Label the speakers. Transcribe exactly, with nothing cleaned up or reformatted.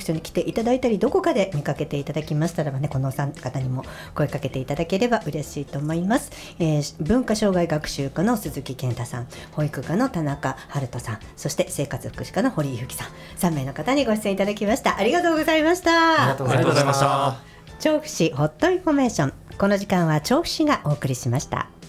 Speaker 1: 局所に来ていただいたり、どこかで見かけていただきましたらばね、このお三方にも声かけていただければ嬉しいと思います。えー、文化障害学習科の鈴木健太さん、保育課の田中春人さん、そして生活福祉課の堀井由紀さん、さん名の方にご出演いただきました。ありがとうございました。
Speaker 2: ありがとうございました。
Speaker 1: 調布市ホットインフォメーション、この時間は調布市がお送りしました。